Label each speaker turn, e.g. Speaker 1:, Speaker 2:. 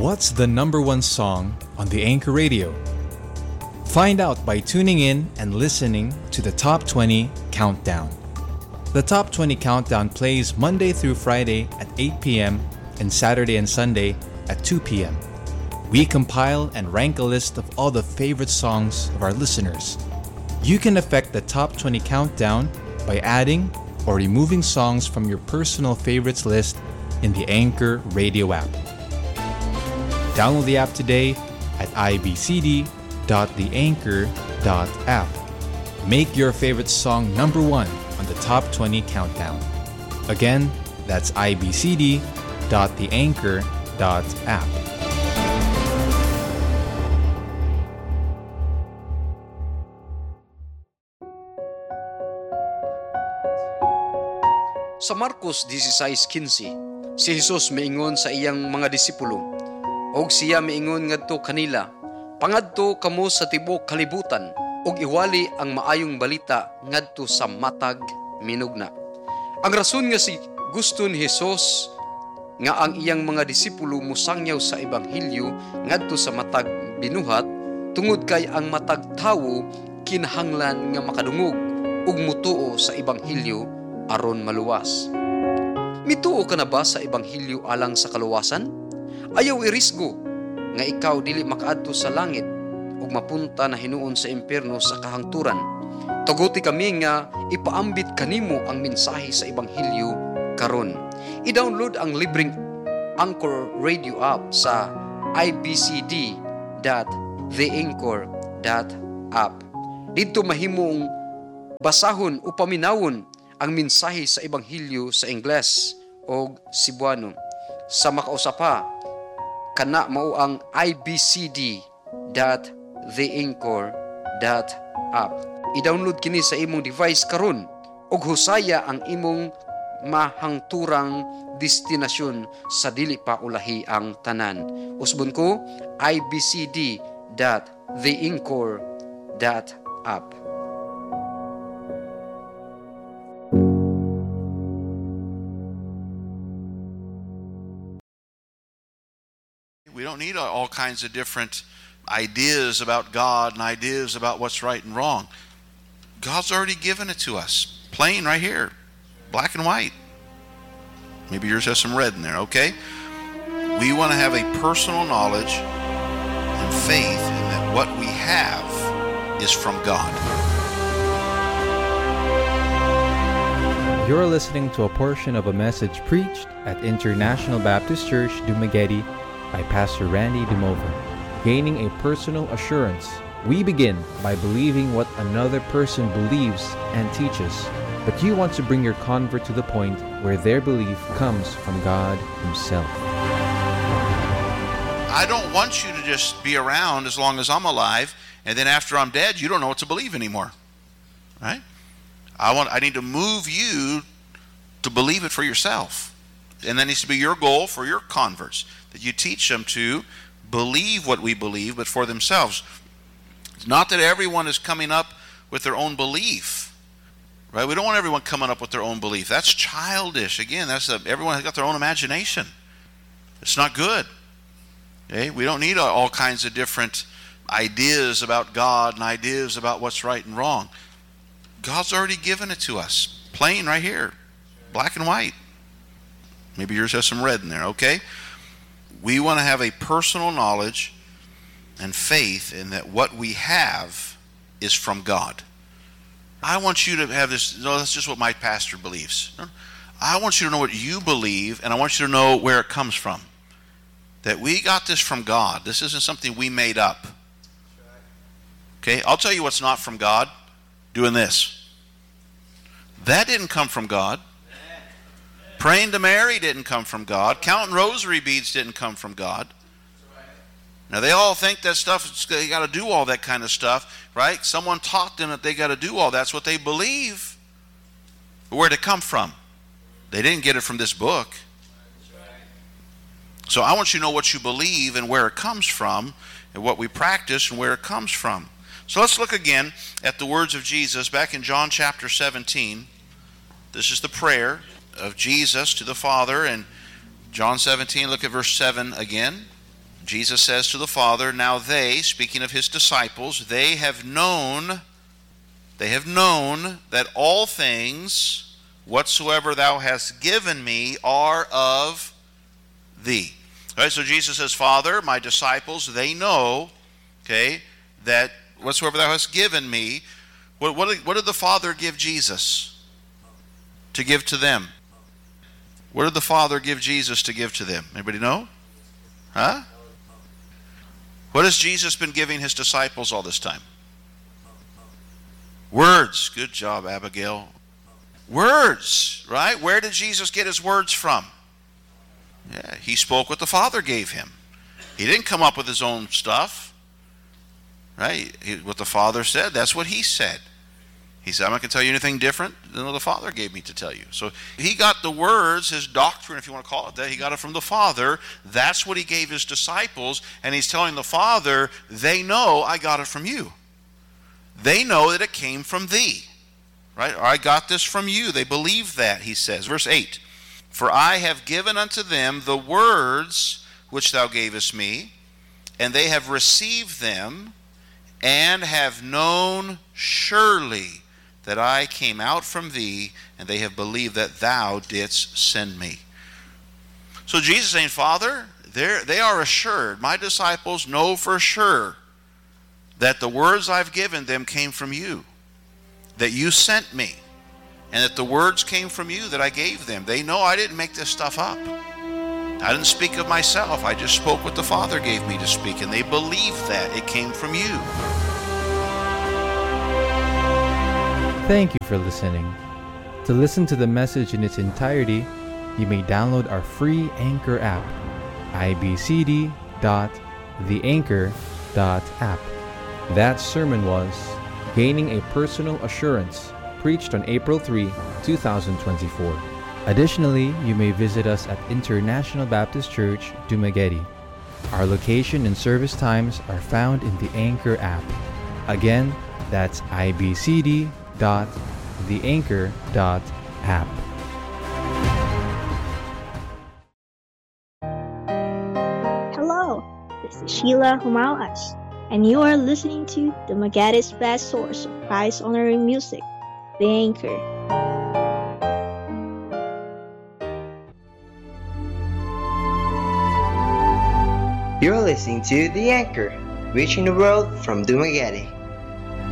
Speaker 1: What's the number one song on the Anchor Radio? Find out by tuning in and listening to the Top 20 Countdown. The Top 20 Countdown plays Monday through Friday at 8 p.m. and Saturday and Sunday at 2 p.m. We compile and rank a list of all the favorite songs of our listeners. You can affect the Top 20 Countdown by adding or removing songs from your personal favorites list in the Anchor Radio app. Download the app today at ibcd.theanchor.app. Make your favorite song number one on the Top 20 Countdown. Again, that's ibcd.theanchor.app.
Speaker 2: Sa Marcos 16:15, si Jesus miingon sa iyang mga disipulo, og siya miingon ngadto kanila, pangadto kamo sa tibuok kalibutan, og iwali ang maayong balita ngadto sa matag minugna. Ang rason nga si gusto ni Jesus nga ang iyang mga disipulo musangyaw sa ebanghelyo ngadto sa matag binuhat, tungod kay ang matag tawo kinahanglan nga makadungog ug mutuo sa ebanghelyo aron maluwas. Mituo ka na ba sa ebanghelyo alang sa kaluwasan? Ayaw irisgo nga ikaw dili makaadto sa langit ug mapunta na hinuon sa impyerno sa kahangturan. Tuguti kami nga ipaambit kanimo ang mensahe sa ebanghelyo karon. I-download ang libreng Anchor Radio app sa ibcd.theanchor.app. Dito mahimong basahon o paminawon ang mensahe sa ebanghelyo sa Ingles o Cebuano. Sa makausapa, kana mao ang ibcd.theanchor.app. I-download kini sa imong device karon ug husaya ang imong mahangturang destinasyon sa dili pa ulahi ang tanan. Usbon ko, ibcd.theanchor.app.
Speaker 3: We don't need all kinds of different ideas about God and ideas about what's right and wrong. God's already given it to us, plain right here, black and white. Maybe yours has some red in there, okay? We want to have a personal knowledge and faith in that what we have is from God.
Speaker 1: You're listening to a portion of a message preached at International Baptist Church, Dumaguete, by Pastor Randy DeMova. Gaining a personal assurance. We begin by believing what another person believes and teaches, but you want to bring your convert to the point where their belief comes from God Himself.
Speaker 3: I don't want you to just be around as long as I'm alive, and then after I'm dead, you don't know what to believe anymore. Right? I need to move you to believe it for yourself. And that needs to be your goal for your converts, that you teach them to believe what we believe, but for themselves. It's not that everyone is coming up with their own belief, right? We don't want everyone coming up with their own belief. That's childish. Again, everyone has got their own imagination. It's not good. Okay? We don't need all kinds of different ideas about God and ideas about what's right and wrong. God's already given it to us, plain right here, black and white. Maybe yours has some red in there, okay? We want to have a personal knowledge and faith in that what we have is from God. I want you to have this, no, that's just what my pastor believes. I want you to know what you believe, and I want you to know where it comes from. That we got this from God. This isn't something we made up. Okay, I'll tell you what's not from God. Doing this. That didn't come from God. Praying to Mary didn't come from God. Counting rosary beads didn't come from God. Now they all think that stuff, they got to do all that kind of stuff, right? Someone taught them that they got to do all that. That's what they believe. But where'd it come from? They didn't get it from this book. So I want you to know what you believe and where it comes from, and what we practice and where it comes from. So let's look again at the words of Jesus back in John chapter 17. This is the prayer of Jesus to the Father in John 17. Look at verse 7 again. Jesus says to the Father, now they, speaking of his disciples, they have known that all things whatsoever thou hast given me are of thee. All right, so Jesus says, Father, my disciples, they know, okay, that whatsoever thou hast given me. What did the Father give Jesus to give to them? What did the Father give Jesus to give to them? Anybody know? Huh? What has Jesus been giving his disciples all this time? Words. Good job, Abigail. Words, right? Where did Jesus get his words from? Yeah, he spoke what the Father gave him. He didn't come up with his own stuff. Right? What the Father said, that's what he said. He said, I'm not going to tell you anything different than what the Father gave me to tell you. So he got the words, his doctrine, if you want to call it that, he got it from the Father. That's what he gave his disciples. And he's telling the Father, they know I got it from you. They know that it came from thee. Right? I got this from you. They believe that, he says. Verse 8, for I have given unto them the words which thou gavest me, and they have received them, and have known surely that I came out from thee, and they have believed that thou didst send me. So Jesus is saying, Father, they are assured, my disciples know for sure that the words I've given them came from you, that you sent me, and that the words came from you that I gave them. They know I didn't make this stuff up. I didn't speak of myself. I just spoke what the Father gave me to speak, and they believe that it came from you.
Speaker 1: Thank you for listening. To listen to the message in its entirety, you may download our free Anchor app, ibcd.theanchor.app. That sermon was Gaining a Personal Assurance, preached on April 3, 2024. Additionally, you may visit us at International Baptist Church, Dumaguete. Our location and service times are found in the Anchor app. Again, that's ibcd.theanchor.app.
Speaker 4: Hello, this is Sheila Humauas, and you are listening to the Magate's best source of Christ-honoring music, The Anchor.
Speaker 5: You're listening to The Anchor, reaching the world from Dumaguete.